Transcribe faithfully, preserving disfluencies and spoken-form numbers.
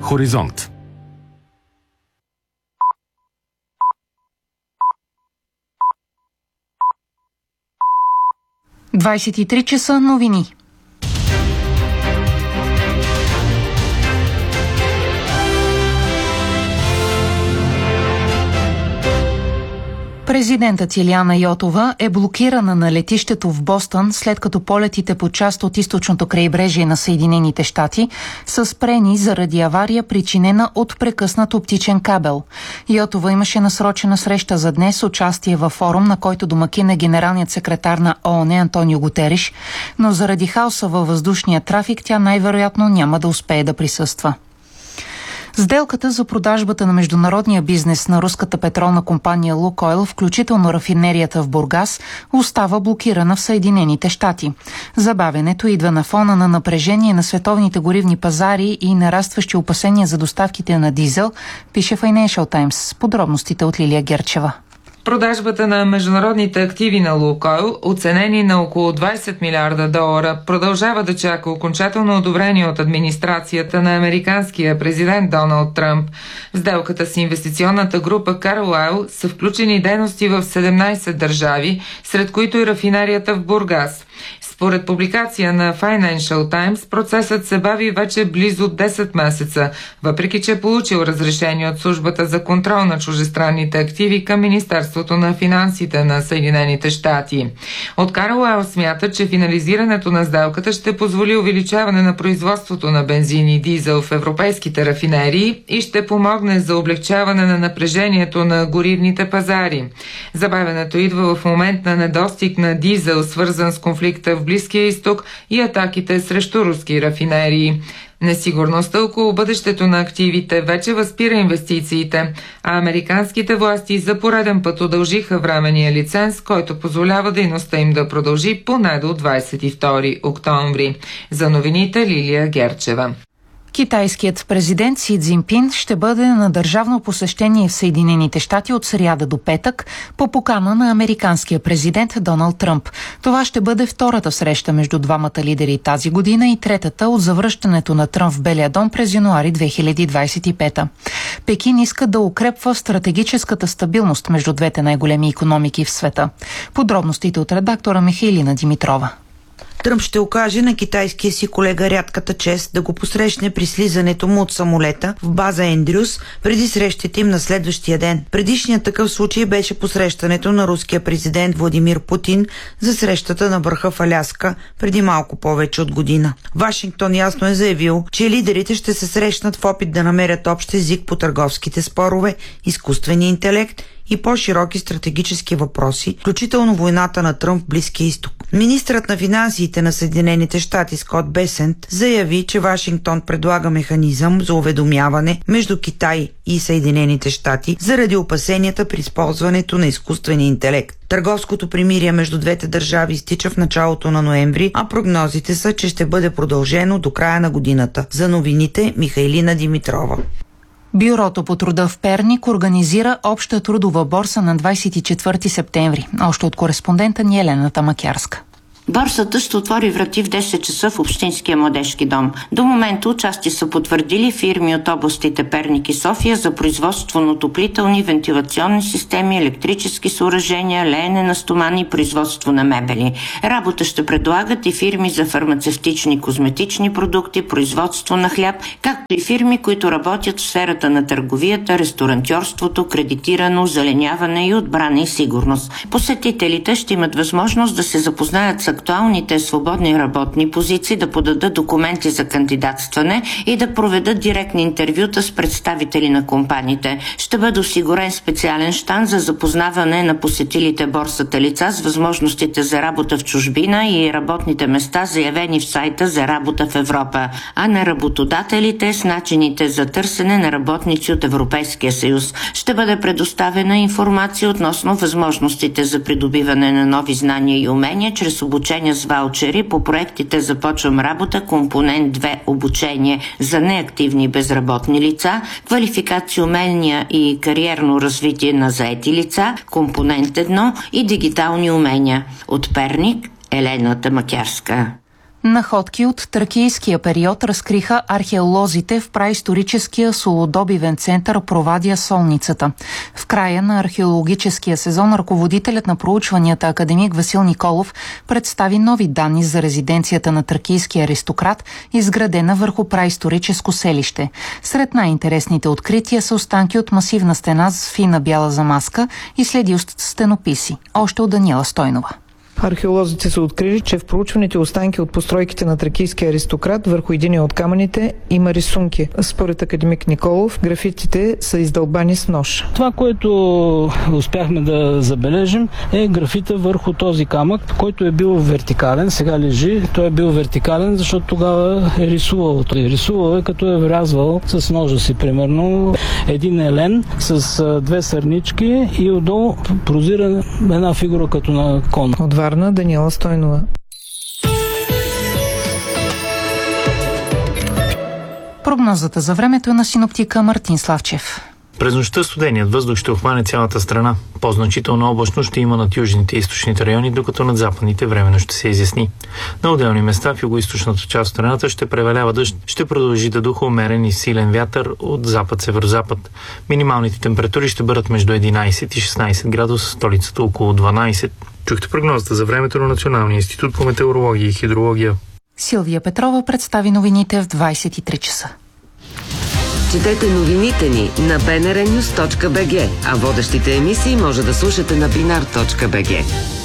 Хоризонт. двадесет и три часа новини. Президентът Илияна Йотова е блокирана на летището в Бостън, след като полетите по част от източното крайбрежие на Съединените щати са спрени заради авария, причинена от прекъснат оптичен кабел. Йотова имаше насрочена среща за днес, участие във форум, на който домакин е генералният секретар на ООН Антонио Гутериш, но заради хаоса във въздушния трафик тя най-вероятно няма да успее да присъства. Сделката за продажбата на международния бизнес на руската петролна компания Лукойл, включително рафинерията в Бургас, остава блокирана в Съединените щати. Забавянето идва на фона на напрежение на световните горивни пазари и нарастващи опасения за доставките на дизел, пише Financial Times. С подробностите от Лилия Герчева. Продажбата на международните активи на Лукойл, оценени на около двадесет милиарда долара, продължава да чака окончателно одобрение от администрацията на американския президент Доналд Тръмп. В сделката с инвестиционната група Carlyle са включени дейности в седемнадесет държави, сред които и рафинерията в Бургас. Според публикация на Financial Times, процесът се бави вече близо десет месеца, въпреки че е получил разрешение от службата за контрол на чуждестранните активи към Министерството на финансите на Съединените щати. От Carlyle смята, че финализирането на сделката ще позволи увеличаване на производството на бензин и дизел в европейските рафинерии и ще помогне за облегчаване на напрежението на горивните пазари. Забавянето идва в момент на недостиг на дизел, свързан с конфликта в Близкия изток и атаките срещу руски рафинерии. Несигурността около бъдещето на активите вече възпира инвестициите, а американските власти за пореден път удължиха временния лиценз, който позволява дейността им да продължи поне до двадесет и втори октомври. За новините Лилия Герчева. Китайският президент Си Цзинпин ще бъде на държавно посещение в Съединените щати от сряда до петък по покана на американския президент Доналд Тръмп. Това ще бъде втората среща между двамата лидери тази година и третата от завръщането на Тръмп в Белия дом през януари две хиляди двадесет и пета. Пекин иска да укрепва стратегическата стабилност между двете най-големи икономики в света. Подробностите от редактора Михайлина Димитрова. Тръмп ще окаже на китайския си колега рядката чест да го посрещне при слизането му от самолета в база Ендрюс преди срещите им на следващия ден. Предишният такъв случай беше посрещането на руския президент Владимир Путин за срещата на върха в Аляска преди малко повече от година. Вашингтон ясно е заявил, че лидерите ще се срещнат в опит да намерят общ език по търговските спорове, изкуствения интелект и по-широки стратегически въпроси, включително войната на Тръмп в Близкия изток. Министърът на финансите на Съединените щати Скот Бесент заяви, че Вашингтон предлага механизъм за уведомяване между Китай и Съединените щати заради опасенията при използването на изкуствения интелект. Търговското примирие между двете държави изтича в началото на ноември, а прогнозите са, че ще бъде продължено до края на годината. За новините Михайлина Димитрова. Бюрото по труда в Перник организира обща трудова борса на двадесет и четвърти септември. Още от кореспондента ни Елена Тамакярска. Борсата ще отвори врати в десет часа в Общинския младежки дом. До момента участие са потвърдили фирми от областите Перник и София за производство на отоплителни, вентилационни системи, електрически съоръжения, леене на стомани и производство на мебели. Работа ще предлагат и фирми за фармацевтични и козметични продукти, производство на хляб, както и фирми, които работят в сферата на търговията, ресторантьорството, кредитирано, зеленяване и отбрана и сигурност. Посетителите ще имат възможност да се запознаят с актуалните свободни работни позиции, да подадат документи за кандидатстване и да проведат директни интервюта с представители на компаниите. Ще бъде осигурен специален щанд за запознаване на посетилите борсата лица с възможностите за работа в чужбина и работните места, заявени в сайта за работа в Европа, а на работодателите с начините за търсене на работници от Европейския съюз. Ще бъде предоставена информация относно възможностите за придобиване на нови знания и умения чрез обучение с ваучери по проектите Започвам работа, компонент две обучение за неактивни безработни лица, квалификация, умения и кариерно развитие на заети лица, компонент едно и дигитални умения. От Перник Елена Тамакярска. Находки от тракийския период разкриха археолозите в праисторическия солодобивен център Провадия Солницата. В края на археологическия сезон ръководителят на проучванията академик Васил Николов представи нови данни за резиденцията на тракийския аристократ, изградена върху праисторическо селище. Сред най-интересните открития са останки от масивна стена с фина бяла замазка и следи от стенописи. Още от Даниела Стойнова. Археолозите са открили, че в проучваните останки от постройките на тракийския аристократ върху единия от камъните има рисунки. Според академик Николов, графитите са издълбани с нож. Това, което успяхме да забележим, е графита върху този камък, който е бил вертикален, сега лежи. Той е бил вертикален, защото тогава е рисувал. Той е рисувал, като е врязвал с ножа си, примерно, един елен с две сърнички и отдолу прозира една фигура като на кон. От Варна, Даниела Стойнова. Прогнозата за времето е на синоптика Мартин Славчев. През нощта студеният въздух ще обхване цялата страна. По-значително облачно ще има над южните и източните райони, докато над западните временно ще се изясни. На отделни места в югоизточната част от страната ще превалява дъжд, ще продължи да духа умерен и силен вятър от запад-северозапад. Минималните температури ще бъдат между единайсет и шестнайсет градуса, столицата около дванайсет. Чухте прогнозата за времето на Националния институт по метеорология и хидрология. Силвия Петрова представи новините в двайсет и три часа. Четете новините ни на би ен ар нюс точка би джи, а водещите емисии може да слушате на бинар точка би джи.